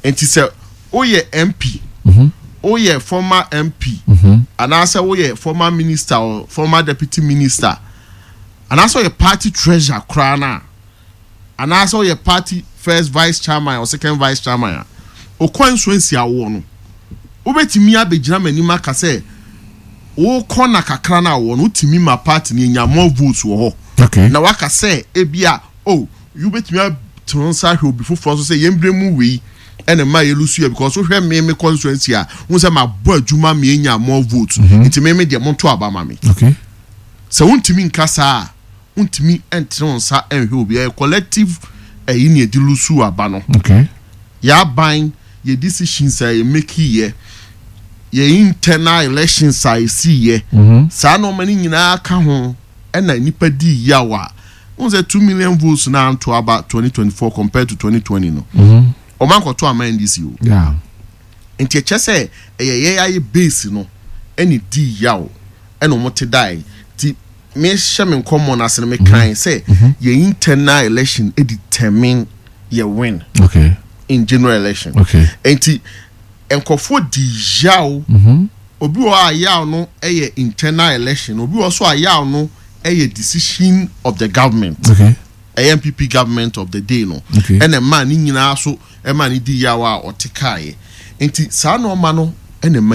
enti say oye MP oye former MP and I say oye former minister or former deputy minister and I saw your party treasurer crana and I saw your party first vice chairman or second vice chairman o constituency awo no obetimi abegyina manima ka say o kona kakra na awo no timi ma party ni nya more votes wo ho na waka say ebia oh you betimi tronsa hwe obi foforo so say yembremu we ene ma yelusu ya because so hwe me constituency a won say ma bo adwuma me nya more votes nti me de monto aba ma me okay so untimi nkasa untimi entronsa enhwe obi a collective ni edilusu aba no okay ya ban ye decisions a make here ye internal elections I see ye sa no mani nyina ka ho na nipa di yawa won say 2 million votes na to about 2024 compared to 2020 no o man ko to amend this you yeah enti eche say ye base no any di yawo eno mote dai ti me shame common as me kan say ye internal election e determine ye win okay in general election okay enti enkofo di yawo obi o ayaw no internal election obi o so ayaw no decision of the government okay AMPP government of the day no okay and a man nyina so e man di yawa o tekaye enti sa no ma no ene